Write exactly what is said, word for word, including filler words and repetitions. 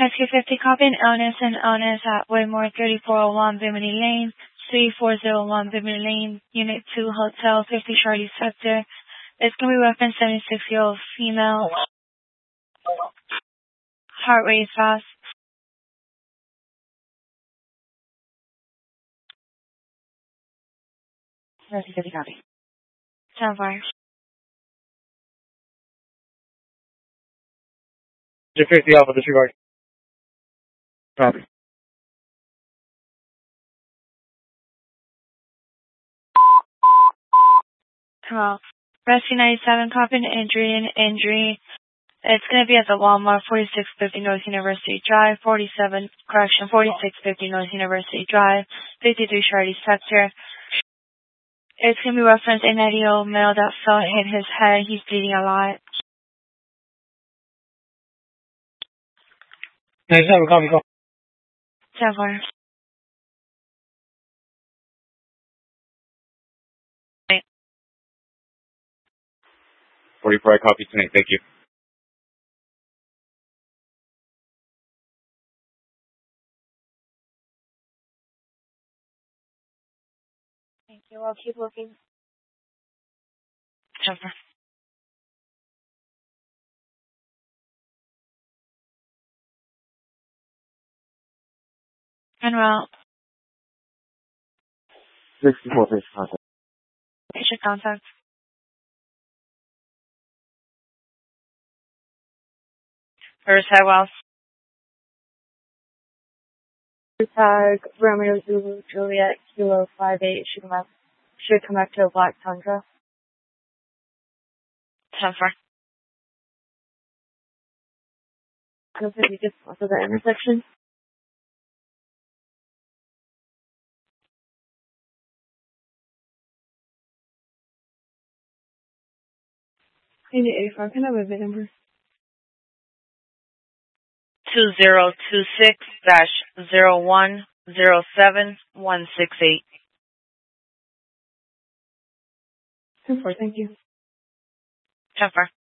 Rescue fifty, copy an illness and illness at Waymore thirty-four oh one Bimini Lane, three four zero one Bimini Lane, Unit two, Hotel fifty Charlie Sector. It's going to be reference seventy-six-year-old female. Heart rate fast. Rescue fifty, copy. Sound fire. fifty Alpha, disregard. Copy. Hello. Rescue ninety-seven, copy an injury and injury. It's going to be at the Walmart, forty-six fifty North University Drive, forty-seven, correction, forty-six fifty North University Drive, fifty-three Charlie Sector. It's going to be referenced a ninety-year-old male that fell and hit his head. He's bleeding a lot. ninety-seven, copy, call. Sound fire. forty-four, I copy tonight, thank you. Thank you. I'll keep looking. Sound fire. En route. sixty-four, patient contact. Patient contact. Riverside Wells. Tag Romeo Zulu Juliet Kilo five eight should come up should come back to a black Tundra. Sound fire. I don't think you just off of the intersection. I need eighty-five. Can I have a V I N number? Two zero two six dash zero one zero seven one six eight. Ten four, thank you. Ten four.